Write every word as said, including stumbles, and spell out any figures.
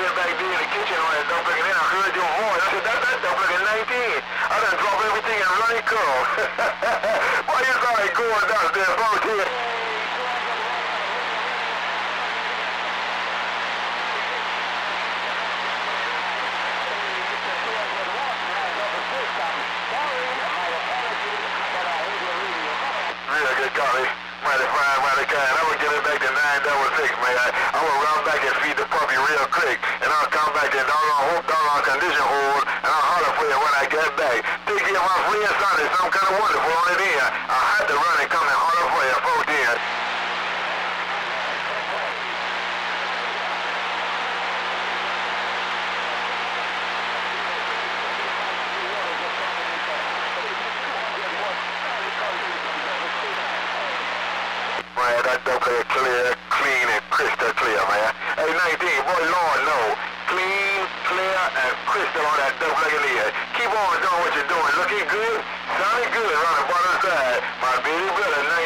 here back there in the kitchen on that dump and then I heard your voice. I said, that's that dump at nineteen. I done drop everything and run it go. Why you thought it going down there, folks here? Real good golly. Mighty fine, mighty kind. I'm gonna get it back to nine double six, man. I'm gonna run back and feed the puppy real quick, and I'll come back and doggone hope doggone condition hold, and I'll holler for you when I get back. Take care of my friend son. It's some kind of wonderful on it in. I'll have to run and come and holler for you, folks in. Man, that dope is clear, clean, and crystal clear, man. Hey, nineteen, boy, Lord, no. Clean, clear, and crystal on that dope like it is. Keep on doing what you're doing. Looking good, sounding good on the bottom side. My baby brother,